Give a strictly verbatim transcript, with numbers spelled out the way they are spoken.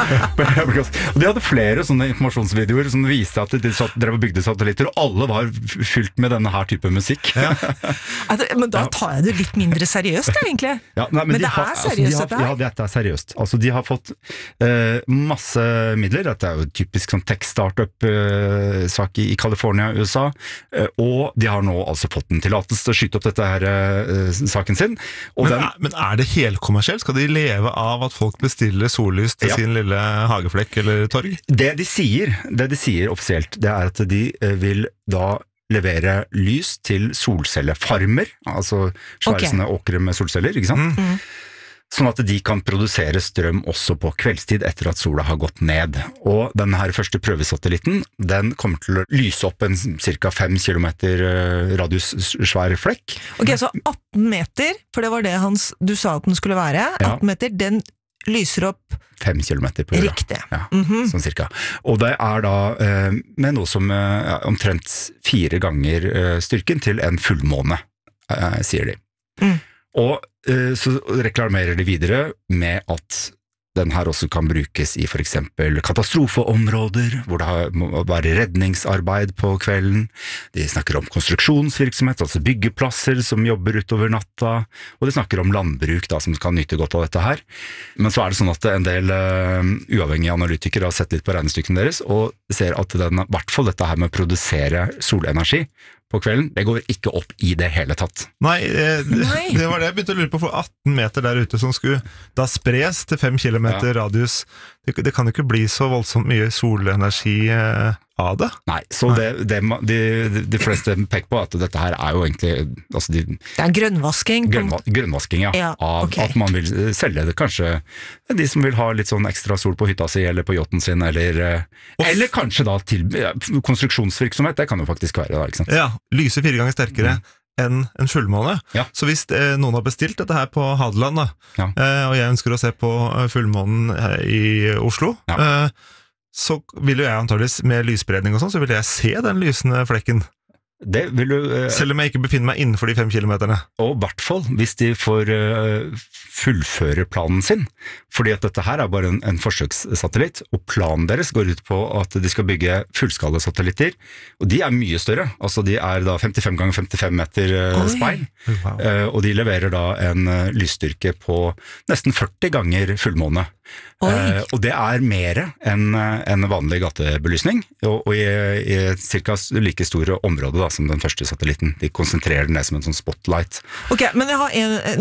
Og de hadde flere sånne informasjonsvideoer som viste at de satt, drev og bygde satellitter, og alle var fylt med denne her type musikk. Ja. Men da tar jeg det litt mindre seriøst, egentlig. Ja, nei, men men de det har, er altså, seriøst, de har, dette her. Ja, dette er seriøst. Altså, de har fått eh, masse midler. Dette er jo typisk sånn tech-startup-sak i, i California, U S A, eh, og de har nå altså fått en tillatelse til å skyte opp dette her eh, saken sin. Og Men, den, er, men er det helkommersielt? Skal de leve av at folk bestiller sollys til Ja. sin lille hageflekk eller torg? det de sier, det de sier offisielt, det er at de eh, vil da levere lys til solcellefarmer, altså svære Ok. sånne åkre med solceller, ikke sant? Mm. Sånn at de kan produsere strøm også på kveldstid etter at sola har gått ned. Og denne her første prøvesatellitten, den kommer til å lyse opp en cirka fem kilometer eh, radius svær flekk. Ok, så atten meter, for det var det hans, du sa at den skulle være, Ja. atten meter, den lyser opp Fem kilometer på jorda. riktig. Ja, Mhm. sånn cirka. Og det er da eh, med noe som eh, er omtrent fire ganger eh, styrken til en fullmåne, eh, sier de. Mm. Og eh, så reklamerer de videre med at den her også kan brukes i for eksempel katastrofeområder, hvor det har- må være redningsarbeid på kvelden. De snakker om konstruksjonsvirksomhet, altså byggeplasser som jobber utover natta, og de snakker om landbruk da, som kan nyte godt av dette her. Men så er det sånn at en del uh, uavhengige analytikere har sett litt på regnestykkene deres, og ser at den, i hvert fall dette her med å produsere solenergi på kvelden, det går ikke opp i det hele tatt. Nei, eh, Nei. det var det jeg begynte å lure på, for atten meter der ute som skulle da spres til fem kilometer radius, det, det kan jo ikke bli så voldsomt mye solenergi eh, av det. Nei, så det, det, ma- de, de fleste peker på at dette her er jo egentlig altså de, Det er grønnvasking. på- grønnva, grønnvasking, ja, Ja, av ok. at man vil selge det kanskje de som vil ha litt sånn ekstra sol på hytta si, eller på yachten sin, eller, eh, eller kanskje da til ja, konstruksjonsvirksomhet, det kan jo faktisk være da, ikke sant? Ja, lyser fire ganger sterkere enn en fullmåne. Ja. Så hvis eh, noen har bestilt dette her på Hadeland, da, Ja. eh, og jeg ønsker å se på eh, fullmånen her i Oslo, Ja. eh, så vil jo jeg antageligvis med lysspredning og sånn, så vil jeg se den lysende flekken, Det vil du, eh, selv om jeg ikke befinner meg innenfor de fem kilometerne. og i hvert fall hvis de får eh, fullføre planen sin, fordi at dette her er bare en, en forsøkssatellitt, og planen deres går ut på at de skal bygge fullskalesatellitter, og de er mye større, altså de er da femtifem ganger femtifem meter eh, Oi. speil, Wow. eh, og de leverer da en eh, lysstyrke på nesten førti ganger fullmåne. Oi. Eh, og det er mer enn eh, en vanlig gatebelysning, og, og i, i et cirka like store område da, som den første satellitten. De konsentrerer den ned som en sånn spotlight. Ok, men jeg har en,